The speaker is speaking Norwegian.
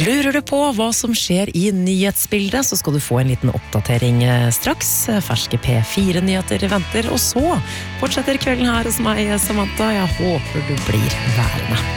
Lurer du på hva som skjer i nyhetsbildet, så skal du få en liten oppdatering straks. Ferske P4-nyheter venter, og så fortsetter kvelden her hos meg, Samantha. Jeg håper du blir værende.